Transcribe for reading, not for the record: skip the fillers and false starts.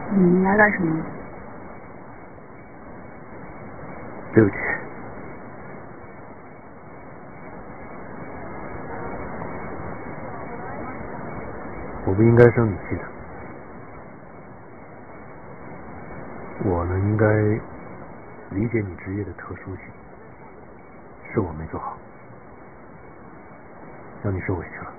你来干什么？ 对不起，我不应该生你气的。我呢，应该理解你职业的特殊性，是我没做好，让你受委屈了。